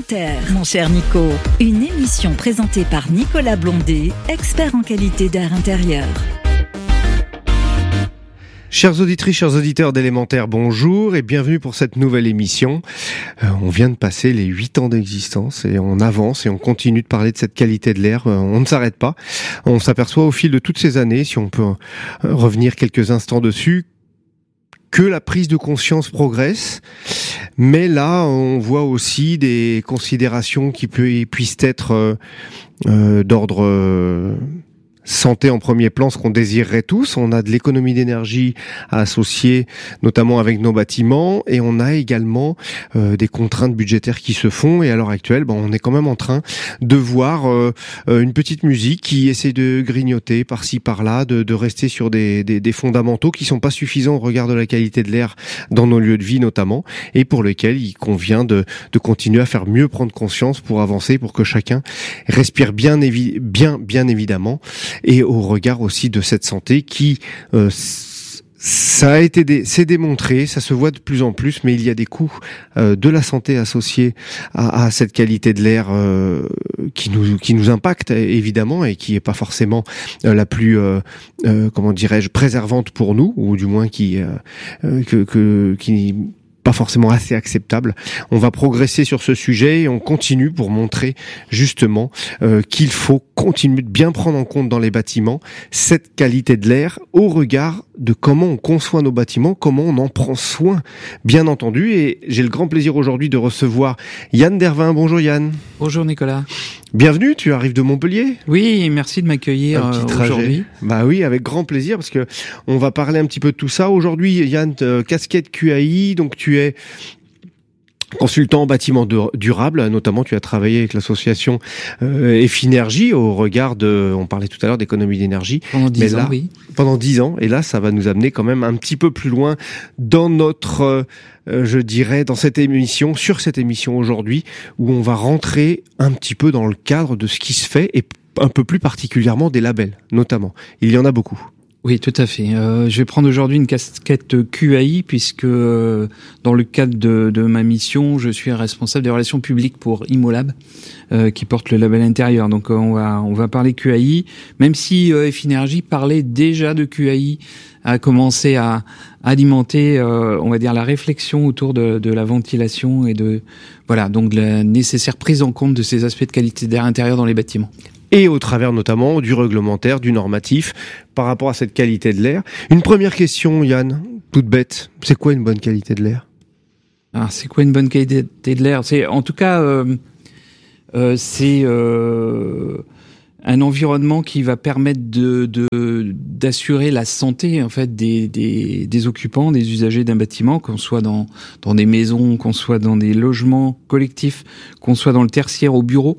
Élémentaire, mon cher Nico. Une émission présentée par Nicolas Blondet, expert en qualité d'air intérieur. Chères auditrices, chers auditeurs d'Élémentaire, bonjour et bienvenue pour cette nouvelle émission. On vient de passer les 8 ans d'existence et on avance et on continue de parler de cette qualité de l'air. On ne s'arrête pas. On s'aperçoit au fil de toutes ces années, si on peut revenir quelques instants dessus, que la prise de conscience progresse. Mais là, on voit aussi des considérations qui puissent être d'ordre santé en premier plan, ce qu'on désirerait tous. On a de l'économie d'énergie à associer, notamment avec nos bâtiments, et on a également des contraintes budgétaires qui se font. Et à l'heure actuelle, on est quand même en train de voir une petite musique qui essaie de grignoter par-ci par-là, de rester sur des fondamentaux qui sont pas suffisants au regard de la qualité de l'air dans nos lieux de vie notamment, et pour lesquels il convient de continuer à faire mieux prendre conscience pour avancer, pour que chacun respire bien évidemment. Et au regard aussi de cette santé qui, c'est démontré, ça se voit de plus en plus, mais il y a des coûts de la santé associés à cette qualité de l'air qui nous impacte évidemment et qui est pas forcément la plus préservante pour nous, ou du moins qui pas forcément assez acceptable. On va progresser sur ce sujet et on continue pour montrer justement qu'il faut continuer de bien prendre en compte dans les bâtiments cette qualité de l'air au regard de comment on conçoit nos bâtiments, comment on en prend soin, bien entendu. Et j'ai le grand plaisir aujourd'hui de recevoir Yann Dervin. Bonjour Yann. Bonjour Nicolas. Bienvenue, tu arrives de Montpellier. Oui, merci de m'accueillir aujourd'hui. Bah oui, avec grand plaisir, parce que on va parler un petit peu de tout ça. Aujourd'hui, Yann, casquette QAI, donc tu es consultant en bâtiment durable, notamment tu as travaillé avec l'association Effinergie au regard on parlait tout à l'heure d'économie d'énergie. Pendant 10 ans, oui. Pendant 10 ans, et là ça va nous amener quand même un petit peu plus loin dans notre, dans cette émission, sur cette émission aujourd'hui, où on va rentrer un petit peu dans le cadre de ce qui se fait, et un peu plus particulièrement des labels, notamment. Il y en a beaucoup. Oui, tout à fait. Je vais prendre aujourd'hui une casquette QAI puisque dans le cadre de ma mission, je suis responsable des relations publiques pour Immolab, qui porte le label intérieur. Donc on va parler QAI, même si Effinergie parlait déjà de QAI, a commencé à alimenter, on va dire, la réflexion autour de la ventilation et de la nécessaire prise en compte de ces aspects de qualité d'air intérieur dans les bâtiments. Et au travers notamment du réglementaire, du normatif, par rapport à cette qualité de l'air. Une première question, Yann, toute bête. C'est quoi une bonne qualité de l'air ? Alors, c'est quoi une bonne qualité de l'air ? C'est, en tout cas, c'est un environnement qui va permettre d'assurer la santé en fait des occupants, des usagers d'un bâtiment, qu'on soit dans des maisons, qu'on soit dans des logements collectifs, qu'on soit dans le tertiaire au bureau,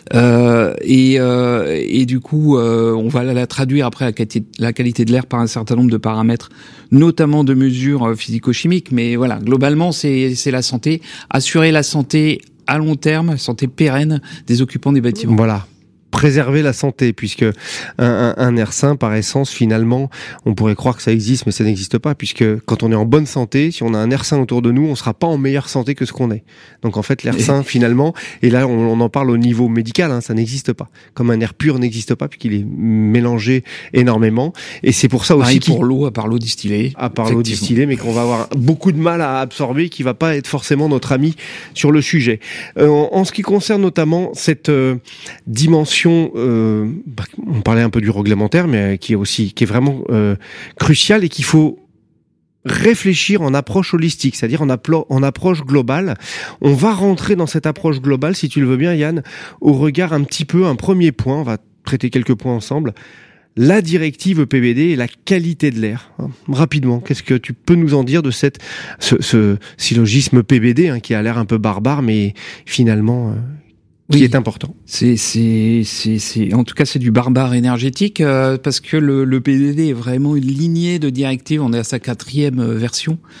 et du coup on va la traduire après la qualité de l'air par un certain nombre de paramètres, notamment de mesures physico-chimiques, mais voilà, globalement c'est la santé, assurer la santé à long terme, santé pérenne des occupants des bâtiments. Voilà. Préserver la santé, puisque un air sain, par essence, finalement, on pourrait croire que ça existe, mais ça n'existe pas, puisque quand on est en bonne santé, si on a un air sain autour de nous, on sera pas en meilleure santé que ce qu'on est. Donc en fait, l'air sain, finalement, et là on en parle au niveau médical, ça n'existe pas. Comme un air pur n'existe pas, puisqu'il est mélangé énormément, et c'est pour ça aussi pour l'eau, à part l'eau distillée. À part l'eau distillée, mais qu'on va avoir beaucoup de mal à absorber, qui va pas être forcément notre ami sur le sujet. En ce qui concerne notamment cette dimension, on parlait un peu du réglementaire, mais qui est vraiment crucial, et qu'il faut réfléchir en approche holistique, c'est-à-dire en approche globale. On va rentrer dans cette approche globale, si tu le veux bien, Yann, au regard un premier point, on va traiter quelques points ensemble. La directive EPBD et la qualité de l'air. Rapidement, qu'est-ce que tu peux nous en dire de ce syllogisme EPBD, qui a l'air un peu barbare, mais finalement qui est important. En tout cas, c'est du barbare énergétique, parce que le PBD est vraiment une lignée de directives. On est à sa 4e version.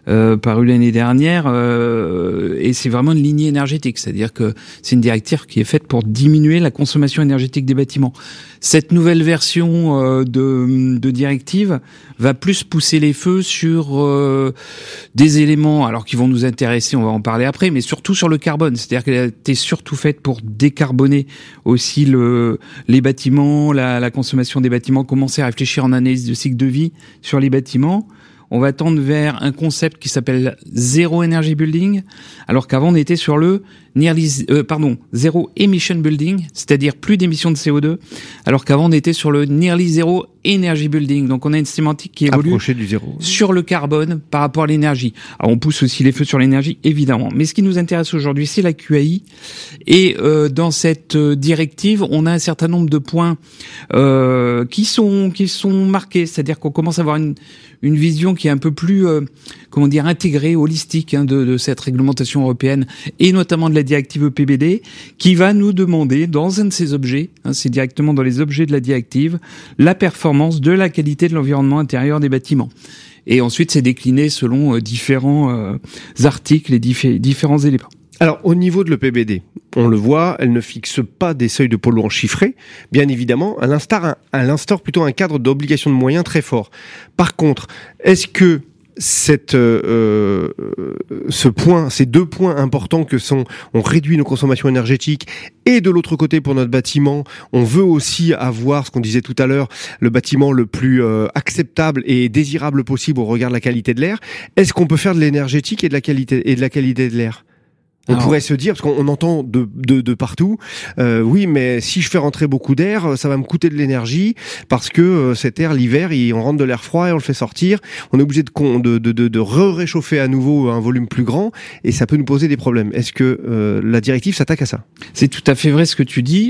paru l'année dernière, et c'est vraiment une lignée énergétique, c'est-à-dire que c'est une directive qui est faite pour diminuer la consommation énergétique des bâtiments. Cette nouvelle version de directive va plus pousser les feux sur des éléments, alors qui vont nous intéresser, on va en parler après, mais surtout sur le carbone, c'est-à-dire qu'elle a été surtout faite pour décarboner aussi les bâtiments, la consommation des bâtiments, commencer à réfléchir en analyse de cycle de vie sur les bâtiments. On va tendre vers un concept qui s'appelle Zero Energy Building, alors qu'avant on était sur le Zero Emission Building, c'est-à-dire plus d'émissions de CO2, alors qu'avant on était sur le Nearly Zero Energy Building. Donc on a une sémantique qui évolue du zéro. Sur le carbone par rapport à l'énergie. Alors on pousse aussi les feux sur l'énergie, évidemment. Mais ce qui nous intéresse aujourd'hui, c'est la QAI. Et dans cette directive, on a un certain nombre de points qui sont marqués, c'est-à-dire qu'on commence à avoir une vision qui est un peu plus intégrée, holistique de cette réglementation européenne et notamment de la directive EPBD, qui va nous demander dans un de ces objets, c'est directement dans les objets de la directive, la performance de la qualité de l'environnement intérieur des bâtiments. Et ensuite, c'est décliné selon différents articles et différents éléments. Alors, au niveau de l'EPBD, on le voit, elle ne fixe pas des seuils de polluants chiffrés. Bien évidemment, elle instaure plutôt un cadre d'obligation de moyens très fort. Par contre, est-ce que ces deux points importants que sont, on réduit nos consommations énergétiques et de l'autre côté pour notre bâtiment, on veut aussi avoir ce qu'on disait tout à l'heure, le bâtiment le plus acceptable et désirable possible au regard de la qualité de l'air. Est-ce qu'on peut faire de l'énergétique et de la qualité de l'air ? On pourrait se dire, parce qu'on entend de partout, oui, mais si je fais rentrer beaucoup d'air, ça va me coûter de l'énergie, parce que cet air, l'hiver, on rentre de l'air froid et on le fait sortir. On est obligé de réchauffer à nouveau un volume plus grand, et ça peut nous poser des problèmes. Est-ce que la directive s'attaque à ça ? C'est tout à fait vrai ce que tu dis,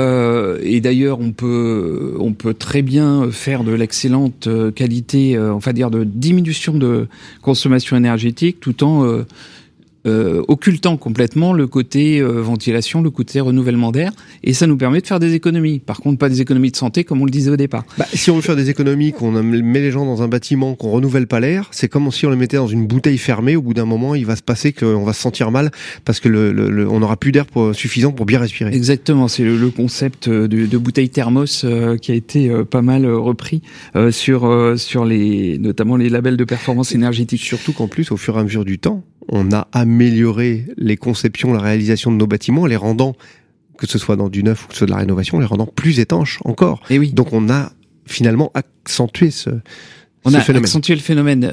et d'ailleurs on peut très bien faire de l'excellente qualité, de diminution de consommation énergétique, tout en occultant complètement le côté ventilation, le côté renouvellement d'air, et ça nous permet de faire des économies. Par contre, pas des économies de santé comme on le disait au départ. Si on veut faire des économies, qu'on met les gens dans un bâtiment, qu'on renouvelle pas l'air, c'est comme si on les mettait dans une bouteille fermée. Au bout d'un moment, il va se passer qu'on va se sentir mal parce que on n'aura plus d'air suffisant pour bien respirer. Exactement, c'est le concept de bouteille thermos qui a été pas mal repris sur notamment les labels de performance énergétique. Surtout qu'en plus, au fur et à mesure du temps, on a amélioré les conceptions, la réalisation de nos bâtiments, les rendant, que ce soit dans du neuf ou que ce soit de la rénovation, les rendant plus étanches encore. Et oui. Donc on a finalement accentué ce phénomène. Accentué le phénomène.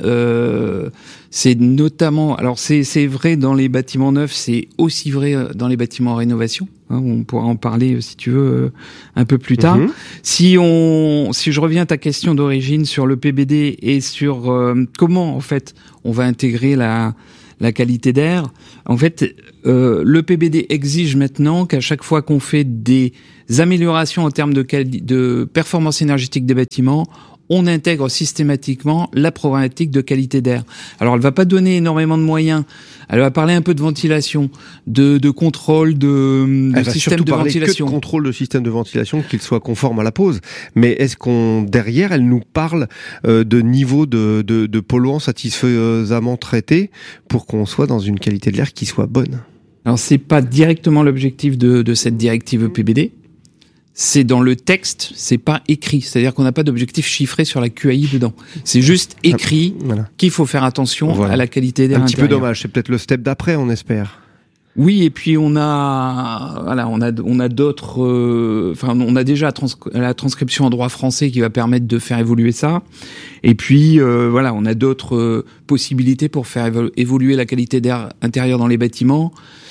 C'est notamment, alors c'est vrai dans les bâtiments neufs, c'est aussi vrai dans les bâtiments en rénovation. On pourra en parler si tu veux un peu plus tard. Si je reviens à ta question d'origine sur le PBD et sur comment en fait on va intégrer la qualité d'air. En fait, le PBD exige maintenant qu'à chaque fois qu'on fait des améliorations en termes de performance énergétique des bâtiments, on intègre systématiquement la problématique de qualité d'air. Alors, elle va pas donner énormément de moyens. Elle va parler un peu de ventilation, de contrôle de système de ventilation. Que de contrôle de système de ventilation, qu'il soit conforme à la pose. Mais est-ce derrière, elle nous parle de niveau de polluants satisfaisamment traités pour qu'on soit dans une qualité de l'air qui soit bonne? Alors, c'est pas directement l'objectif de cette directive EPBD. C'est dans le texte, c'est pas écrit. C'est-à-dire qu'on n'a pas d'objectif chiffré sur la QAI dedans. C'est juste écrit qu'il faut faire attention à la qualité d'air intérieur. Un petit peu dommage. C'est peut-être le step d'après, on espère. Oui, et puis on a d'autres, on a déjà la transcription en droit français qui va permettre de faire évoluer ça. Et puis on a d'autres possibilités pour faire évoluer la qualité d'air intérieur dans les bâtiments.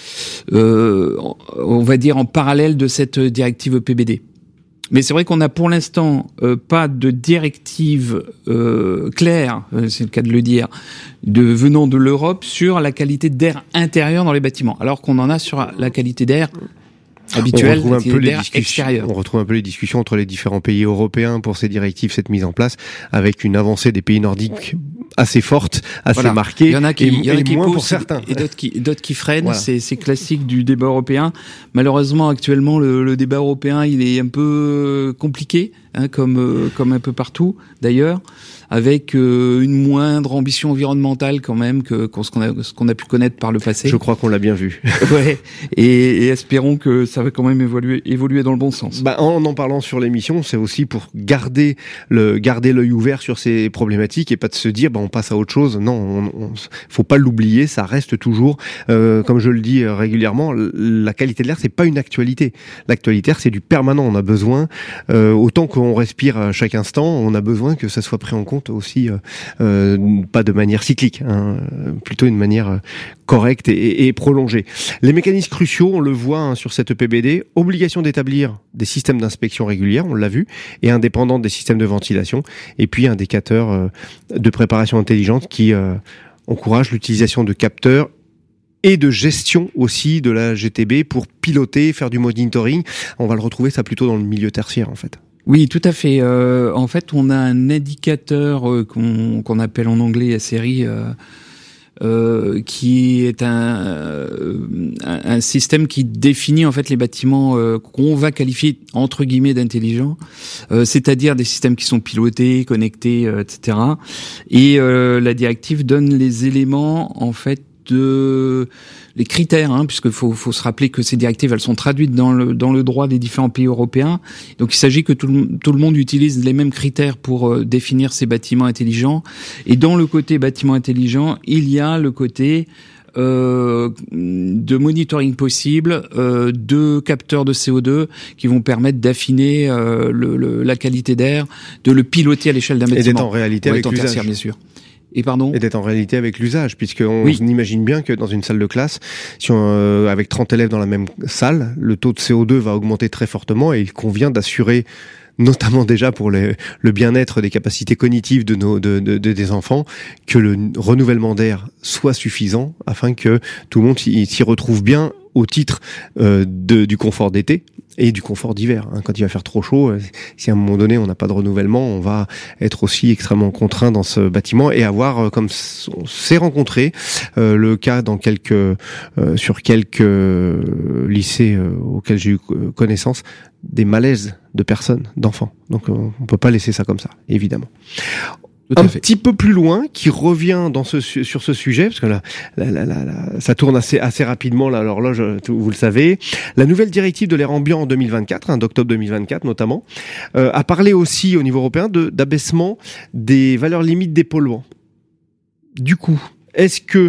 On va dire en parallèle de cette directive EPBD. Mais c'est vrai qu'on n'a pour l'instant pas de directive claire, c'est le cas de le dire, venant de l'Europe sur la qualité d'air intérieur dans les bâtiments, alors qu'on en a sur la qualité d'air habituelle, on retrouve extérieure. On retrouve un peu les discussions entre les différents pays européens pour ces directives, cette mise en place, avec une avancée des pays nordiques assez forte, assez marquée. Il y en a qui moins poussent pour certains. Et d'autres qui freinent. Voilà. C'est classique du débat européen. Malheureusement, actuellement, le débat européen, il est un peu compliqué comme un peu partout d'ailleurs, avec une moindre ambition environnementale quand même que ce qu'on a pu connaître par le passé. Je crois qu'on l'a bien vu. Ouais. Et espérons que ça va quand même évoluer dans le bon sens. En parlant sur l'émission, c'est aussi pour garder l'œil ouvert sur ces problématiques et pas de se dire on passe à autre chose. Non, faut pas l'oublier, ça reste toujours, comme je le dis régulièrement, la qualité de l'air c'est pas une actualité. L'actualité c'est du permanent. On a besoin, autant qu'on respire à chaque instant, on a besoin que ça soit pris en compte aussi, pas de manière cyclique, plutôt une manière correcte et prolongée. Les mécanismes cruciaux, on le voit sur cette EPBD, obligation d'établir des systèmes d'inspection régulières, on l'a vu, et indépendants des systèmes de ventilation, et puis indicateurs de préparation intelligente qui encouragent l'utilisation de capteurs et de gestion aussi de la GTB pour piloter, faire du monitoring. On va le retrouver ça plutôt dans le milieu tertiaire en fait. Oui, tout à fait. En fait, on a un indicateur qu'on appelle en anglais SRI, qui est un système qui définit en fait les bâtiments qu'on va qualifier entre guillemets d'intelligents, c'est-à-dire des systèmes qui sont pilotés, connectés, etc. Et la directive donne les éléments en fait les critères, puisque faut se rappeler que ces directives elles sont traduites dans le droit des différents pays européens. Donc il s'agit que tout le monde utilise les mêmes critères pour définir ces bâtiments intelligents. Et dans le côté bâtiment intelligent, il y a le côté de monitoring possible, de capteurs de CO2 qui vont permettre d'affiner la qualité d'air, de le piloter à l'échelle d'un bâtiment. Et d'être en réalité avec l'usage. Bien sûr. Et d'être en réalité avec l'usage, puisqu'on imagine bien que dans une salle de classe, si avec 30 élèves dans la même salle, le taux de CO2 va augmenter très fortement et il convient d'assurer, notamment déjà pour le bien-être des capacités cognitives des enfants, que le renouvellement d'air soit suffisant afin que tout le monde s'y retrouve bien au titre du confort d'été et du confort d'hiver. Quand il va faire trop chaud, si à un moment donné on n'a pas de renouvellement, on va être aussi extrêmement contraint dans ce bâtiment et avoir, comme on s'est rencontré, le cas sur quelques lycées auxquels j'ai eu connaissance, des malaises de personnes, d'enfants. Donc on peut pas laisser ça comme ça, évidemment. Un petit peu plus loin, qui revient sur ce sujet, parce que là, ça tourne assez rapidement, là, l'horloge, vous le savez. La nouvelle directive de l'air ambiant en 2024, d'octobre 2024 notamment, a parlé aussi au niveau européen d'abaissement des valeurs limites des polluants. Du coup, est-ce que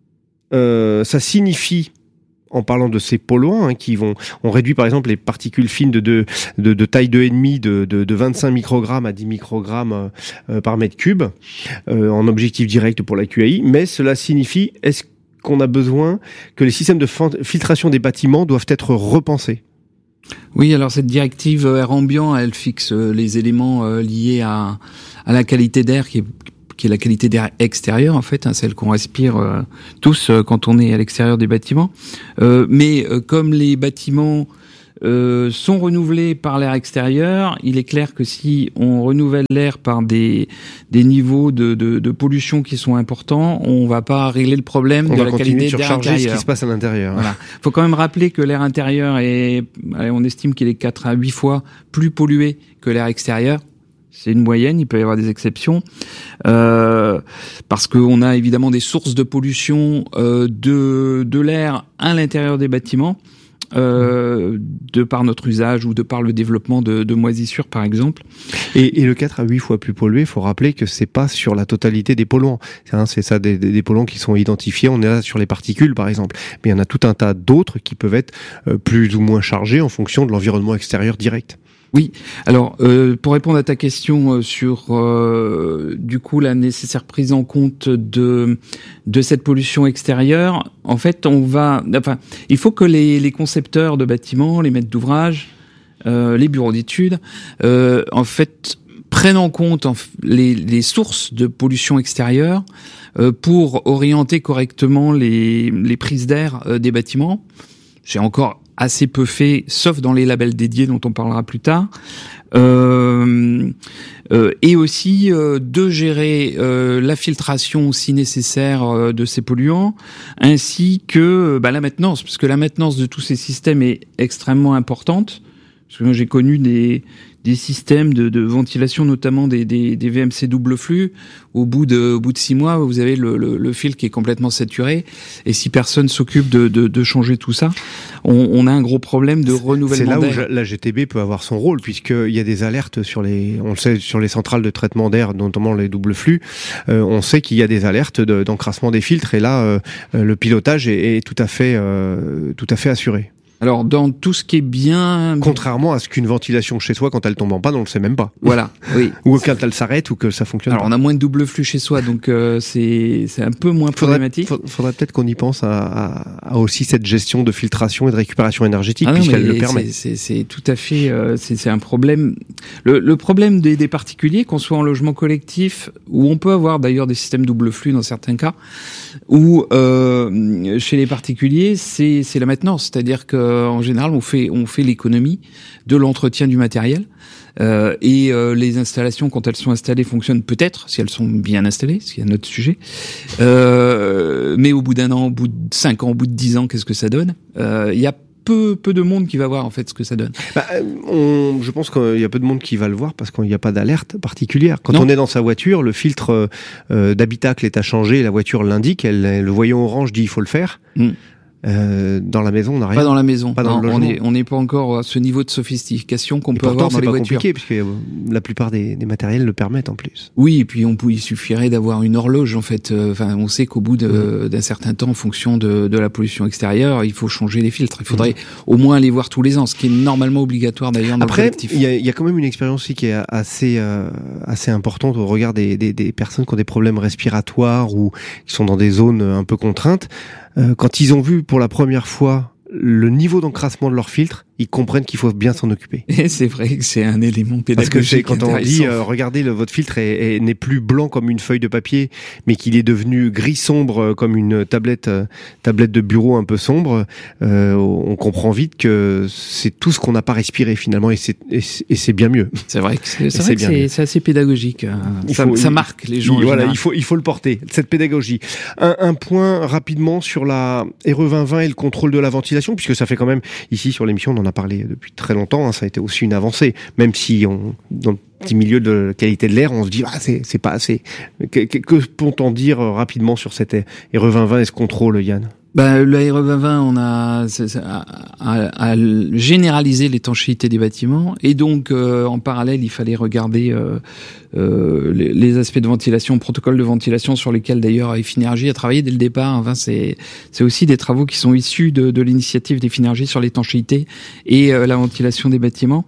ça signifie, en parlant de ces polluants on réduit par exemple les particules fines de taille 2,5 de 25 microgrammes à 10 microgrammes par mètre cube en objectif direct pour la QAI, mais cela signifie, est-ce qu'on a besoin que les systèmes de filtration des bâtiments doivent être repensés? Oui, alors cette directive air ambiant, elle fixe les éléments liés à la qualité d'air qui est la qualité d'air extérieur, en fait, celle qu'on respire tous quand on est à l'extérieur des bâtiments. Mais comme les bâtiments sont renouvelés par l'air extérieur, il est clair que si on renouvelle l'air par des niveaux de pollution qui sont importants, on va pas régler le problème de la qualité d'air intérieur. Ce qui se passe à l'intérieur. Voilà. Faut quand même rappeler que l'air intérieur on estime qu'il est 4 à 8 fois plus pollué que l'air extérieur. C'est une moyenne, il peut y avoir des exceptions, parce qu'on a évidemment des sources de pollution de l'air à l'intérieur des bâtiments, de par notre usage ou de par le développement de moisissures par exemple. Et le 4 à 8 fois plus pollué, il faut rappeler que c'est pas sur la totalité des polluants. C'est ça, des polluants qui sont identifiés, on est là sur les particules par exemple. Mais il y en a tout un tas d'autres qui peuvent être plus ou moins chargés en fonction de l'environnement extérieur direct. Oui. Alors, pour répondre à ta question sur du coup la nécessaire prise en compte de cette pollution extérieure, en fait, il faut que les concepteurs de bâtiments, les maîtres d'ouvrage, les bureaux d'études, en fait, prennent en compte les sources de pollution extérieure pour orienter correctement les prises d'air des bâtiments. C'est encore assez peu fait, sauf dans les labels dédiés dont on parlera plus tard, et aussi de gérer la filtration si nécessaire de ces polluants, ainsi que la maintenance, parce que la maintenance de tous ces systèmes est extrêmement importante. Parce que moi, j'ai connu des systèmes de ventilation, notamment des VMC double flux. Au bout de 6 mois, vous avez le filtre qui est complètement saturé. Et si personne s'occupe de changer tout ça, on a un gros problème de renouvellement d'air. C'est là où la GTB peut avoir son rôle, puisqu'il y a des alertes on le sait, sur les centrales de traitement d'air, notamment les doubles flux. On sait qu'il y a des alertes d'encrassement des filtres, et là, le pilotage est tout à fait assuré. Alors, dans tout ce qui est bien... Contrairement à ce qu'une ventilation chez soi, quand elle tombe en panne, on le sait même pas. Voilà, oui. Ou quand elle s'arrête, ou que ça fonctionne Alors, pas. on a moins de double flux chez soi, donc c'est un peu moins problématique. Faudrait peut-être qu'on y pense à aussi cette gestion de filtration et de récupération énergétique, puisqu'elle le permet. C'est tout à fait... c'est un problème... Le problème des particuliers, qu'on soit en logement collectif, où on peut avoir d'ailleurs des systèmes double flux dans certains cas, ou chez les particuliers, c'est la maintenance. C'est-à-dire que en général, on fait l'économie de l'entretien du matériel, et les installations, quand elles sont installées, fonctionnent peut-être si elles sont bien installées, ce qui est un autre sujet. Mais au bout d'un an, au bout de 5 ans, au bout de 10 ans, qu'est-ce que ça donne? Il y a peu de monde qui va voir en fait ce que ça donne. Je pense qu'il y a peu de monde qui va le voir parce qu'il n'y a pas d'alerte particulière. Quand on est dans sa voiture, le filtre d'habitacle est à changer, et la voiture l'indique, le voyant orange dit il faut le faire. Dans la maison, on n'a rien. Pas dans la maison. Pas dans le logement. On n'est pas encore à ce niveau de sophistication qu'on peut avoir dans les voitures. C'est pas compliqué, puisque la plupart des matériels le permettent en plus. Oui, et puis il suffirait d'avoir une horloge en fait. On sait qu'au bout d'un certain temps, en fonction de la pollution extérieure, il faut changer les filtres. Il faudrait au moins les voir tous les ans, ce qui est normalement obligatoire d'ailleurs dans le collectif. Après, il y a quand même une expérience aussi qui est assez importante au regard des personnes qui ont des problèmes respiratoires ou qui sont dans des zones un peu contraintes. Quand ils ont vu pour la première fois le niveau d'encrassement de leur filtre, ils comprennent qu'il faut bien s'en occuper. Et c'est vrai que c'est un élément pédagogique. Parce que c'est quand on dit, regardez, votre filtre n'est plus blanc comme une feuille de papier, mais qu'il est devenu gris sombre comme une tablette de bureau un peu sombre, on comprend vite que c'est tout ce qu'on n'a pas respiré finalement, et c'est bien mieux. C'est vrai que c'est assez pédagogique. Ça marque les gens. Voilà, il faut le porter, cette pédagogie. Un point rapidement sur la RE 2020 et le contrôle de la ventilation, puisque ça fait quand même, ici sur l'émission, on en a parlé depuis très longtemps, ça a été aussi une avancée, même si dans le petit milieu de la qualité de l'air, on se dit c'est pas assez. Que peut-on dire rapidement sur cette RE 2020 et ce contrôle, Yann? La RE 2020, on a généralisé l'étanchéité des bâtiments, et donc en parallèle, il fallait regarder les aspects de ventilation, protocole de ventilation sur lesquels d'ailleurs Effinergie a travaillé dès le départ. C'est aussi des travaux qui sont issus de l'initiative d'Effinergie sur l'étanchéité et la ventilation des bâtiments.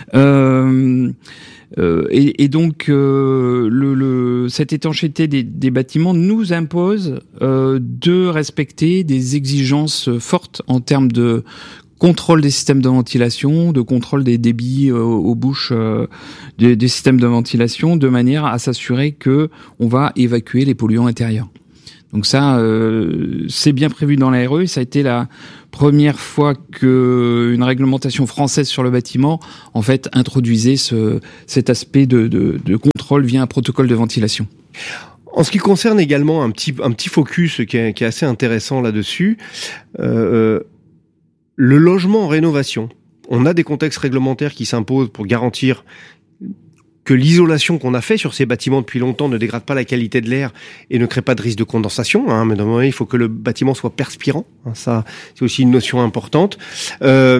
Et donc cette étanchéité des bâtiments nous impose de respecter des exigences fortes en termes de contrôle des systèmes de ventilation, de contrôle des débits aux bouches des systèmes de ventilation, de manière à s'assurer que on va évacuer les polluants intérieurs. Donc ça, c'est bien prévu dans la RE. Ça a été la première fois qu'une réglementation française sur le bâtiment, en fait, introduisait cet aspect de contrôle via un protocole de ventilation. En ce qui concerne également un petit focus qui est assez intéressant là-dessus, le logement en rénovation. On a des contextes réglementaires qui s'imposent pour garantir que l'isolation qu'on a fait sur ces bâtiments depuis longtemps ne dégrade pas la qualité de l'air et ne crée pas de risque de condensation. Mais d'un moment, il faut que le bâtiment soit perspirant. Ça, c'est aussi une notion importante. En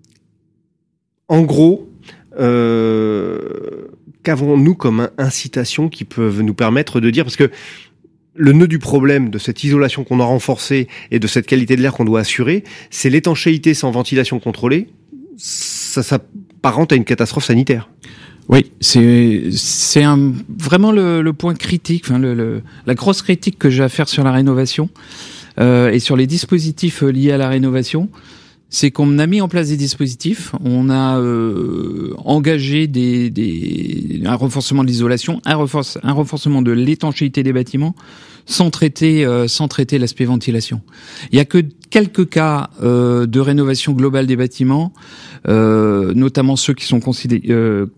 gros, qu'avons-nous comme incitation qui peuvent nous permettre de dire, parce que le nœud du problème de cette isolation qu'on a renforcée et de cette qualité de l'air qu'on doit assurer, c'est l'étanchéité sans ventilation contrôlée. Ça s'apparente à une catastrophe sanitaire. Oui, c'est vraiment le point critique, la grosse critique que j'ai à faire sur la rénovation et sur les dispositifs liés à la rénovation, c'est qu'on a mis en place des dispositifs, on a engagé un renforcement de l'isolation, un renforcement de l'étanchéité des bâtiments, sans traiter l'aspect ventilation. Il y a que quelques cas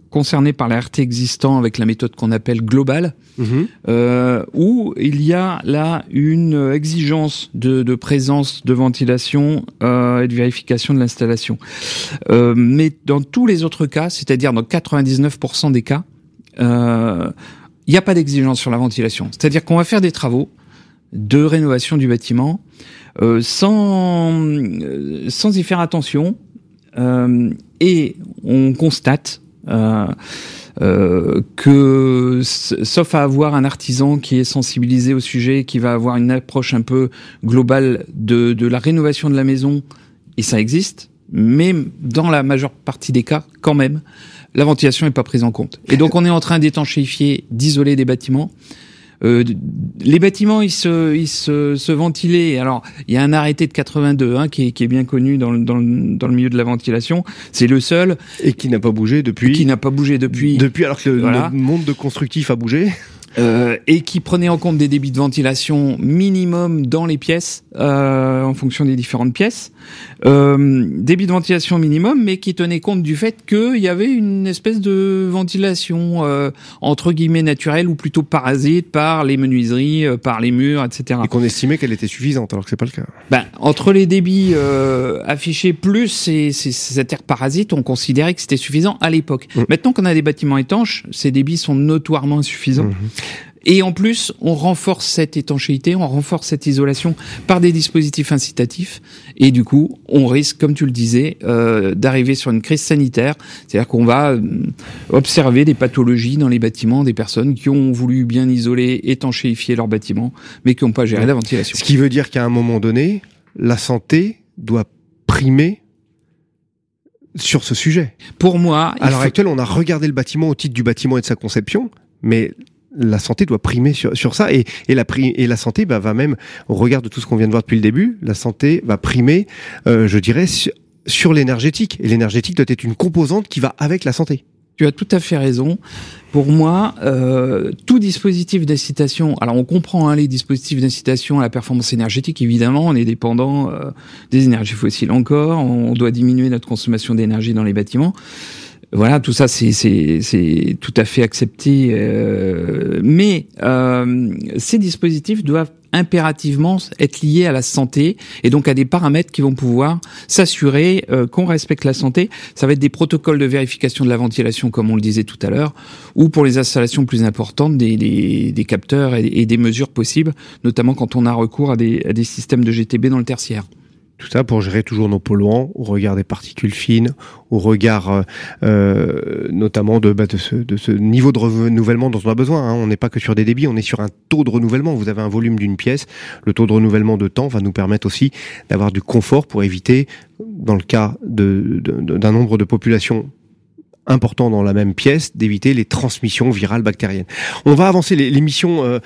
concernés par la RT existant avec la méthode qu'on appelle globale, où il y a là une exigence de présence de ventilation et de vérification de l'installation. Mais dans tous les autres cas, c'est-à-dire dans 99% des cas, il n'y a pas d'exigence sur la ventilation. C'est-à-dire qu'on va faire des travaux de rénovation du bâtiment sans y faire attention, et on constate que, sauf à avoir un artisan qui est sensibilisé au sujet, qui va avoir une approche un peu globale de la rénovation de la maison, et ça existe, mais dans la majeure partie des cas, quand même, la ventilation n'est pas prise en compte. Et donc on est en train d'étanchéifier, d'isoler des bâtiments. Les bâtiments, ils se ventilaient. Alors, il y a un arrêté de 82 qui est bien connu dans le milieu de la ventilation. C'est le seul et qui n'a pas bougé depuis. Depuis, alors que le monde de constructif a bougé. Et qui prenait en compte des débits de ventilation minimum dans les pièces, en fonction des différentes pièces. Débit de ventilation minimum, mais qui tenait compte du fait qu'il y avait une espèce de ventilation entre guillemets naturelle, ou plutôt parasite par les menuiseries, par les murs, etc. Et qu'on estimait qu'elle était suffisante, alors que c'est pas le cas. Entre les débits affichés plus cet air parasite, on considérait que c'était suffisant à l'époque. Maintenant qu'on a des bâtiments étanches, ces débits sont notoirement insuffisants. Et en plus, on renforce cette étanchéité, on renforce cette isolation par des dispositifs incitatifs. Et du coup, on risque, comme tu le disais, d'arriver sur une crise sanitaire. C'est-à-dire qu'on va observer des pathologies dans les bâtiments, des personnes qui ont voulu bien isoler, étanchéifier leur bâtiment, mais qui n'ont pas géré la ventilation. Ce qui veut dire qu'à un moment donné, la santé doit primer sur ce sujet. Pour moi... À l'heure actuelle, on a regardé le bâtiment au titre du bâtiment et de sa conception, mais la santé doit primer sur ça, et la santé va même, au regard de tout ce qu'on vient de voir depuis le début, la santé va primer, je dirais, sur l'énergétique. Et l'énergétique doit être une composante qui va avec la santé. Tu as tout à fait raison. Pour moi, tout dispositif d'incitation, alors on comprend les dispositifs d'incitation à la performance énergétique, évidemment, on est dépendant des énergies fossiles encore, on doit diminuer notre consommation d'énergie dans les bâtiments. Voilà, tout ça, c'est tout à fait accepté. Mais ces dispositifs doivent impérativement être liés à la santé, et donc à des paramètres qui vont pouvoir s'assurer qu'on respecte la santé. Ça va être des protocoles de vérification de la ventilation, comme on le disait tout à l'heure, ou pour les installations plus importantes, des capteurs et des mesures possibles, notamment quand on a recours à des systèmes de GTB dans le tertiaire. Tout ça pour gérer toujours nos polluants au regard des particules fines, au regard notamment de ce niveau de renouvellement dont on a besoin. On n'est pas que sur des débits, on est sur un taux de renouvellement. Vous avez un volume d'une pièce, le taux de renouvellement de temps va nous permettre aussi d'avoir du confort pour éviter, dans le cas d'un nombre de populations important dans la même pièce, d'éviter les transmissions virales bactériennes. On va avancer, l'émission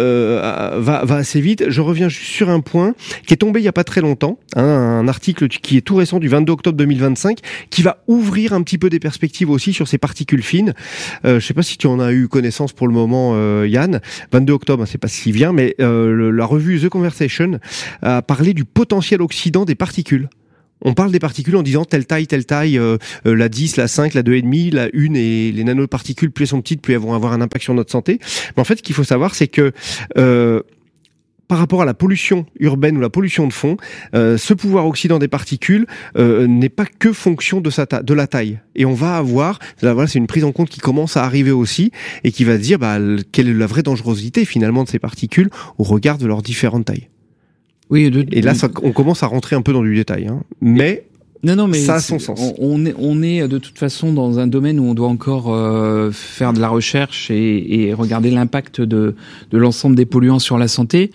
va assez vite. Je reviens juste sur un point qui est tombé il y a pas très longtemps, un article qui est tout récent du 22 octobre 2025, qui va ouvrir un petit peu des perspectives aussi sur ces particules fines. Je sais pas si tu en as eu connaissance pour le moment, Yann. 22 octobre, c'est pas si bien, mais la revue The Conversation a parlé du potentiel oxydant des particules. On parle des particules en disant telle taille, la 10, la 5, la 2,5, la 1, et les nanoparticules, plus elles sont petites, plus elles vont avoir un impact sur notre santé. Mais en fait, ce qu'il faut savoir, c'est que par rapport à la pollution urbaine ou la pollution de fond, ce pouvoir oxydant des particules n'est pas que fonction de la taille. Et on va avoir, c'est une prise en compte qui commence à arriver aussi, et qui va se dire quelle est la vraie dangerosité finalement de ces particules au regard de leurs différentes tailles. Oui, et là, on commence à rentrer un peu dans du détail, mais non, mais ça a son sens. On est de toute façon dans un domaine où on doit encore faire de la recherche et regarder l'impact de l'ensemble des polluants sur la santé.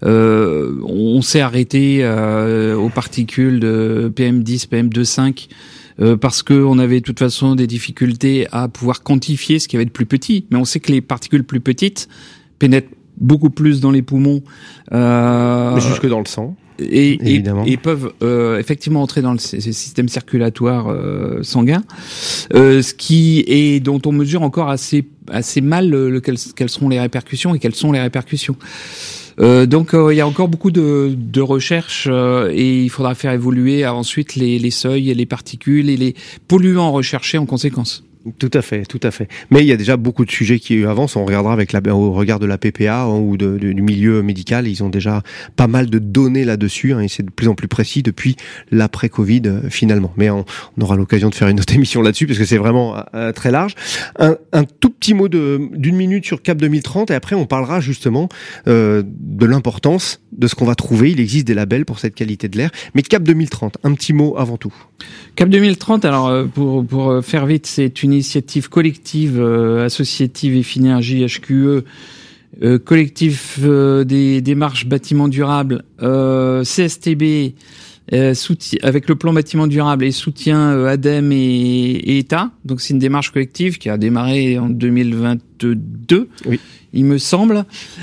On s'est arrêté aux particules de PM10, PM2,5 parce que on avait de toute façon des difficultés à pouvoir quantifier ce qui avait de plus petit. Mais on sait que les particules plus petites pénètrent beaucoup plus dans les poumons, mais jusque dans le sang, et peuvent effectivement entrer dans le système circulatoire sanguin, ce qui est dont on mesure encore assez mal quelles seront les répercussions et quelles sont les répercussions. Donc il y a encore beaucoup de recherches et il faudra faire évoluer ensuite les seuils et les particules et les polluants recherchés en conséquence. Tout à fait. Mais il y a déjà beaucoup de sujets qui avancent. On regardera au regard de la PPA ou du milieu médical. Ils ont déjà pas mal de données là-dessus, et c'est de plus en plus précis depuis l'après-Covid finalement. Mais on aura l'occasion de faire une autre émission là-dessus parce que c'est vraiment très large. Un tout petit mot d'une minute sur Cap 2030 et après on parlera justement de l'importance de ce qu'on va trouver. Il existe des labels pour cette qualité de l'air. Mais Cap 2030, un petit mot avant tout. Cap 2030, alors pour faire vite, c'est une initiative collective, associative et Finergie HQE, collectif des démarches bâtiments durables, CSTB, avec le plan bâtiment durable et soutien ADEME et État. Donc c'est une démarche collective qui a démarré en 2022. Oui. Il me semble,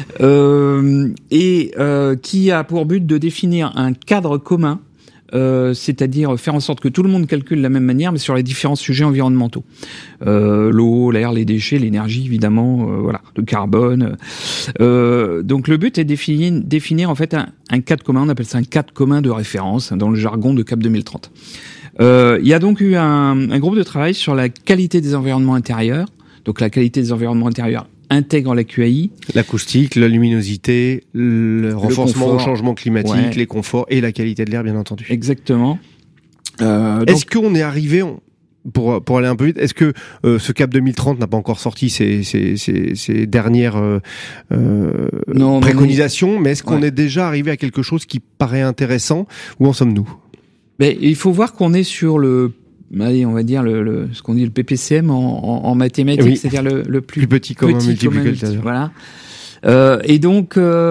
et qui a pour but de définir un cadre commun, c'est-à-dire faire en sorte que tout le monde calcule de la même manière, mais sur les différents sujets environnementaux. L'eau, l'air, les déchets, l'énergie, évidemment, voilà, le carbone. Donc le but est de définir en fait un cadre commun, on appelle ça un cadre commun de référence dans le jargon de Cap 2030. Il y a donc eu un groupe de travail sur la qualité des environnements intérieurs. Donc la qualité des environnements intérieurs intègre la QAI. L'acoustique, la luminosité, le renforcement au changement climatique, les conforts et la qualité de l'air, bien entendu. Exactement. Est-ce qu'on est arrivé, pour aller un peu vite, est-ce que ce Cap 2030 n'a pas encore sorti ses dernières préconisations, mais est-ce qu'on est déjà arrivé à quelque chose qui paraît intéressant? Où en sommes-nous? Il faut voir qu'on est sur on va dire ce qu'on dit le PPCM en mathématiques, oui. C'est-à-dire le plus petit commun multiplicateur. Voilà. Et donc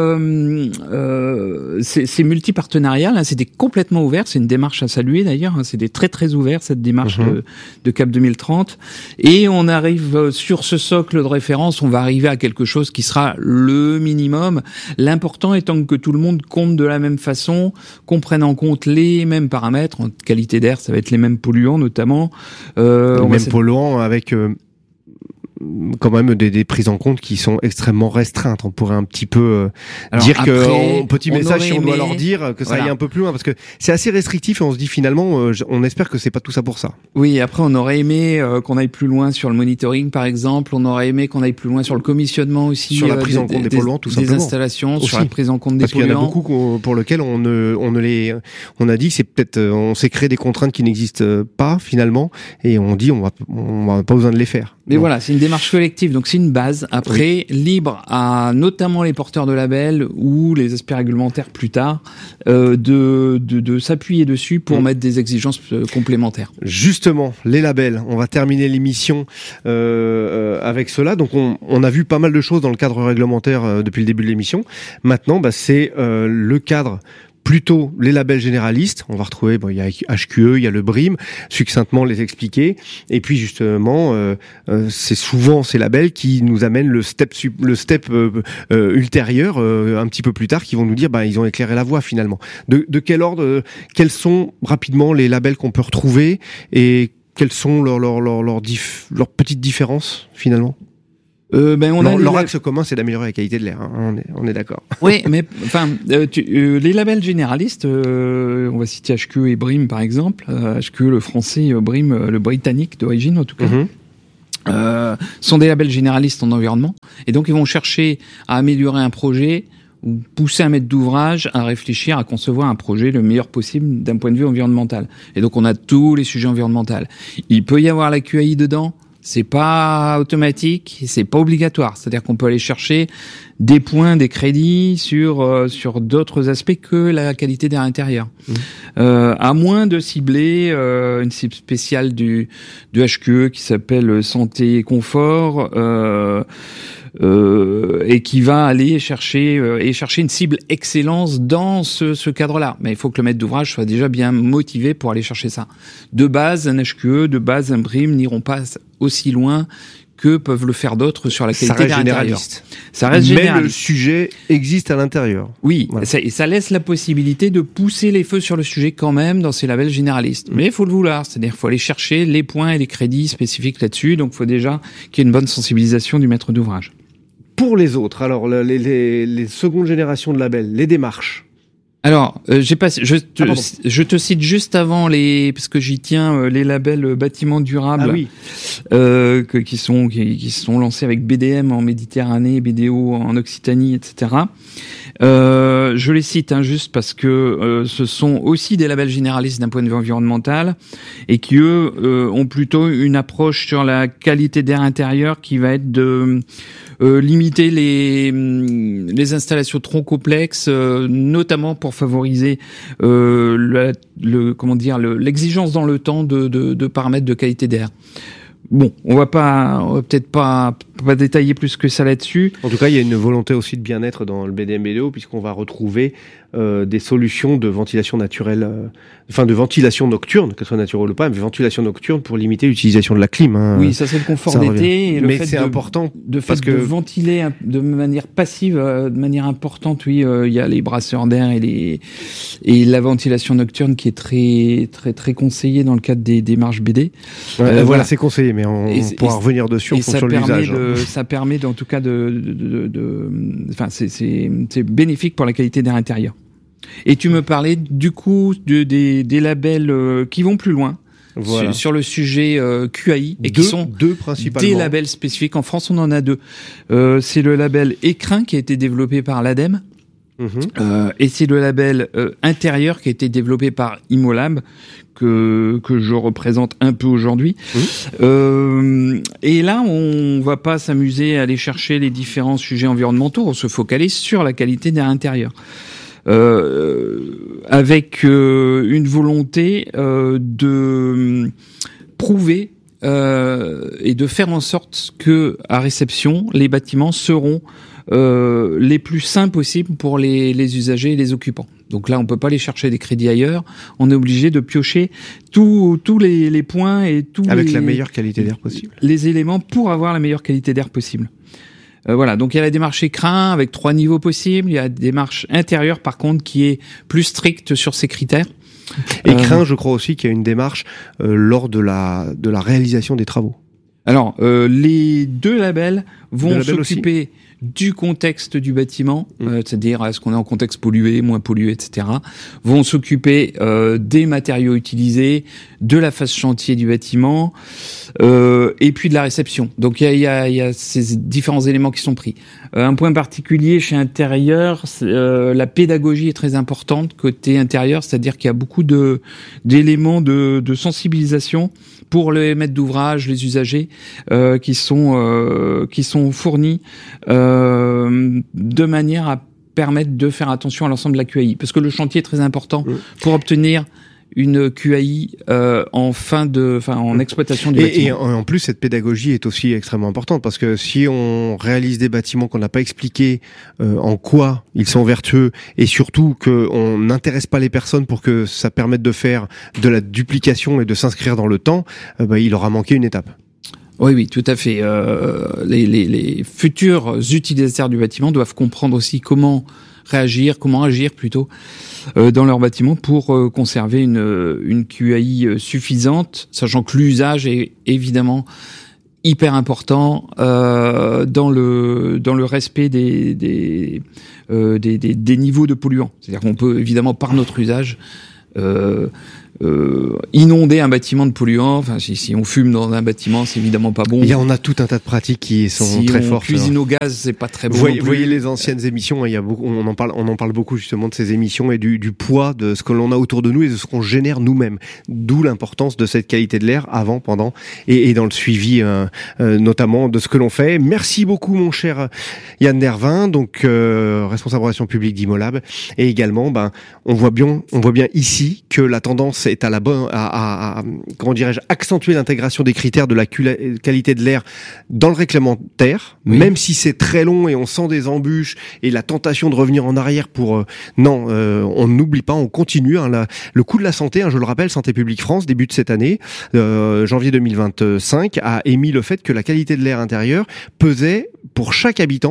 c'est multipartenarial, c'était complètement ouvert, c'est une démarche à saluer d'ailleurs, c'était très très ouvert cette démarche de Cap 2030, et on arrive sur ce socle de référence, on va arriver à quelque chose qui sera le minimum, l'important étant que tout le monde compte de la même façon, qu'on prenne en compte les mêmes paramètres, en qualité d'air ça va être les mêmes polluants notamment. Les mêmes polluants avec quand même des prises en compte qui sont extrêmement restreintes. On pourrait un petit peu dire que petit message si on doit leur dire que ça aille un peu plus loin, parce que c'est assez restrictif et on se dit finalement on espère que c'est pas tout ça pour ça. Oui, après on aurait aimé qu'on aille plus loin sur le monitoring par exemple, on aurait aimé qu'on aille plus loin sur le commissionnement aussi, sur la prise en compte des polluants tout simplement, des installations aussi. Sur la prise en compte des polluants. Parce qu'il y en a beaucoup pour lesquels on a dit que c'est peut-être on s'est créé des contraintes qui n'existent pas finalement et on dit on va pas besoin de les faire. Mais voilà, c'est une démarche collective, donc c'est une base. Après, libre à notamment les porteurs de labels ou les aspects réglementaires plus tard de s'appuyer dessus pour mettre des exigences complémentaires. Justement, les labels. On va terminer l'émission avec cela. Donc on a vu pas mal de choses dans le cadre réglementaire depuis le début de l'émission. Maintenant, c'est le cadre. Plutôt les labels généralistes, on va retrouver, il y a HQE, il y a le BRIM, succinctement les expliquer, et puis justement, c'est souvent ces labels qui nous amènent le step ultérieur, un petit peu plus tard, qui vont nous dire, ils ont éclairé la voie finalement. De quel ordre, quels sont rapidement les labels qu'on peut retrouver, et quelles sont leurs petites différences finalement? Leur axe commun, c'est d'améliorer la qualité de l'air. On est d'accord. Oui, mais les labels généralistes, on va citer HQE et BRIM par exemple. HQE le français, BRIM le britannique d'origine en tout cas, sont des labels généralistes en environnement, et donc ils vont chercher à améliorer un projet ou pousser un maître d'ouvrage à réfléchir, à concevoir un projet le meilleur possible d'un point de vue environnemental. Et donc on a tous les sujets environnementaux. Il peut y avoir la QAI dedans. C'est pas automatique, c'est pas obligatoire. C'est-à-dire qu'on peut aller chercher des points, des crédits sur d'autres aspects que la qualité d'air intérieur. À moins de cibler une cible spéciale du HQE qui s'appelle santé et confort, et qui va aller chercher une cible excellence dans ce cadre-là. Mais il faut que le maître d'ouvrage soit déjà bien motivé pour aller chercher ça. De base, un HQE, de base, un BRIM n'iront pas aussi loin que peuvent le faire d'autres sur la qualité d'air intérieur. Ça reste généraliste. Mais le sujet existe à l'intérieur. Oui, voilà. Ça laisse la possibilité de pousser les feux sur le sujet quand même dans ces labels généralistes. Mais il faut le vouloir, c'est-à-dire qu'il faut aller chercher les points et les crédits spécifiques là-dessus. Donc il faut déjà qu'il y ait une bonne sensibilisation du maître d'ouvrage. Pour les autres, alors les secondes générations de labels, les démarches. Alors, je te cite juste avant parce que j'y tiens, les labels bâtiments durables, qui sont lancés avec BDM en Méditerranée, BDO en Occitanie, etc. Je les cite juste parce que ce sont aussi des labels généralistes d'un point de vue environnemental et qui eux ont plutôt une approche sur la qualité d'air intérieur qui va être de limiter les installations trop complexes, notamment pour favoriser l'exigence dans le temps de paramètres de qualité d'air. Bon, on va peut-être pas détailler plus que ça là-dessus. En tout cas, il y a une volonté aussi de bien-être dans le BDM-BDO puisqu'on va retrouver des solutions de ventilation naturelle, de ventilation nocturne, que ce soit naturelle ou pas, mais ventilation nocturne pour limiter l'utilisation de la clim. Oui, ça c'est le confort d'été. Et le mais fait c'est important parce que de ventiler de manière passive, de manière importante. Oui, il y a les brasseurs d'air et la ventilation nocturne qui est très très très conseillée dans le cadre des marches BD. Voilà, c'est conseillé, mais on pourra revenir dessus en fonction de l'usage. Ça permet en tout cas c'est bénéfique pour la qualité d'air intérieur. Et tu me parlais du coup des labels qui vont plus loin sur le sujet QAI et qui sont deux principalement. Des labels spécifiques. En France, on en a deux. C'est le label Écrin qui a été développé par l'ADEME. Et c'est le label intérieur qui a été développé par Imolab que je représente un peu aujourd'hui. Et là, on va pas s'amuser à aller chercher les différents sujets environnementaux, on se focalise sur la qualité d'air intérieur. Avec une volonté de prouver et de faire en sorte que à réception, les bâtiments seront les plus sains possibles pour les usagers et les occupants. Donc là, on peut pas aller chercher des crédits ailleurs. On est obligé de piocher tous les points et avec la meilleure qualité d'air possible. Les éléments pour avoir la meilleure qualité d'air possible. Voilà, donc il y a la démarche Écrin avec 3 niveaux possibles. Il y a la démarche intérieure, par contre, qui est plus stricte sur ces critères. Écrin, je crois aussi qu'il y a une démarche lors de la réalisation des travaux. Alors, les deux labels vont s'occuper du contexte du bâtiment, c'est-à-dire est-ce qu'on est en contexte pollué, moins pollué, etc. Vont s'occuper des matériaux utilisés, de la phase chantier du bâtiment, et puis de la réception. Donc il y a ces différents éléments qui sont pris. Un point particulier chez Intérieur, la pédagogie est très importante côté intérieur, c'est-à-dire qu'il y a beaucoup d'éléments de sensibilisation pour les maîtres d'ouvrage, les usagers, qui sont fournis de manière à permettre de faire attention à l'ensemble de la QAI, parce que le chantier est très important pour obtenir une QAI en exploitation du bâtiment. Et en plus, cette pédagogie est aussi extrêmement importante parce que si on réalise des bâtiments qu'on n'a pas expliqué en quoi ils sont vertueux et surtout qu'on n'intéresse pas les personnes pour que ça permette de faire de la duplication et de s'inscrire dans le temps, il aura manqué une étape. Oui, tout à fait. Les futurs utilisateurs du bâtiment doivent comprendre aussi comment agir plutôt dans leur bâtiment pour conserver une QAI suffisante, sachant que l'usage est évidemment hyper important dans le respect des niveaux de polluants. C'est-à-dire qu'on peut évidemment par notre usage inonder un bâtiment de polluants. Enfin, si on fume dans un bâtiment, c'est évidemment pas bon. On a tout un tas de pratiques qui sont très fortes. Si on cuisine au gaz, c'est pas très bon. Vous voyez les anciennes émissions, on en parle beaucoup justement de ces émissions et du poids de ce que l'on a autour de nous et de ce qu'on génère nous-mêmes. D'où l'importance de cette qualité de l'air avant, pendant et dans le suivi notamment de ce que l'on fait. Merci beaucoup mon cher Yann Dervin, donc responsable relations publiques d'Imolab, et également on voit bien ici que la tendance est à accentuer l'intégration des critères de la qualité de l'air dans le réglementaire, même si c'est très long et on sent des embûches et la tentation de revenir en arrière pour on n'oublie pas, on continue. Le coût de la santé, je le rappelle, Santé publique France, début de cette année, janvier 2025, a émis le fait que la qualité de l'air intérieur pesait pour chaque habitant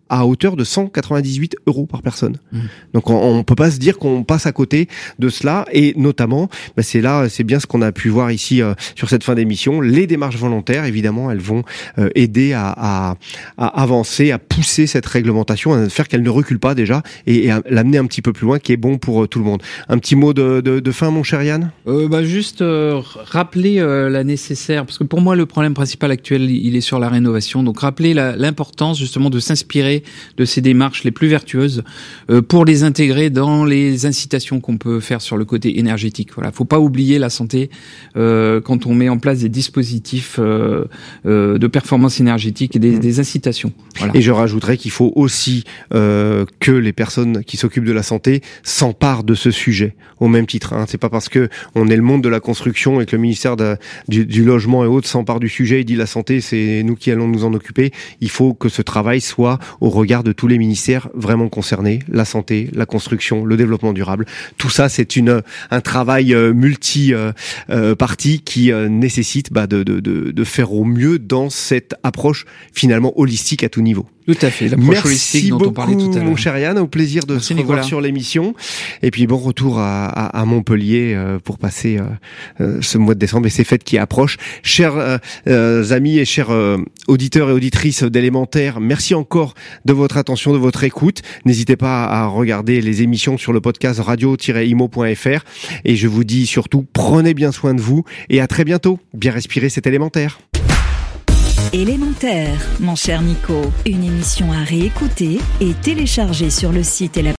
à hauteur de 198 € par personne. Donc on peut pas se dire qu'on passe à côté de cela, et notamment c'est bien ce qu'on a pu voir ici sur cette fin d'émission. Les démarches volontaires, évidemment, elles vont aider à avancer, à pousser cette réglementation, à faire qu'elle ne recule pas déjà, et à l'amener un petit peu plus loin, qui est bon pour tout le monde. Un petit mot de fin, mon cher Yann? Juste rappeler la nécessaire, parce que pour moi le problème principal actuel il est sur la rénovation, donc rappeler l'importance justement de s'inspirer de ces démarches les plus vertueuses pour les intégrer dans les incitations qu'on peut faire sur le côté énergétique. Voilà, faut pas oublier la santé quand on met en place des dispositifs de performance énergétique et des incitations. Voilà. Et je rajouterais qu'il faut aussi que les personnes qui s'occupent de la santé s'emparent de ce sujet au même titre. C'est pas parce que on est le monde de la construction et que le ministère du logement et autres s'empare du sujet et dit la santé c'est nous qui allons nous en occuper. Il faut que ce travail soit au regard de tous les ministères vraiment concernés, la santé, la construction, le développement durable. Tout ça, c'est un travail multi-parti qui nécessite de faire au mieux dans cette approche finalement holistique à tout niveau. Tout à fait, l'approche holistique dont on parlait tout à l'heure. Merci beaucoup, mon cher Yann, au plaisir de se revoir sur l'émission. Et puis bon retour à Montpellier pour passer ce mois de décembre et ces fêtes qui approchent. Chers amis et chers auditeurs et auditrices d'Élémentaire, merci encore de votre attention, de votre écoute. N'hésitez pas à regarder les émissions sur le podcast radio-imo.fr. Et je vous dis surtout, prenez bien soin de vous et à très bientôt. Bien respirer, c'est Élémentaire. Élémentaire, mon cher Nico, une émission à réécouter et télécharger sur le site et l'application